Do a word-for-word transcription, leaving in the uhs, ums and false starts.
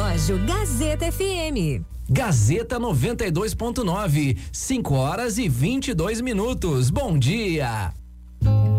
relógio Gazeta F M. Gazeta noventa e dois ponto nove, cinco horas e vinte e dois minutos. Bom dia.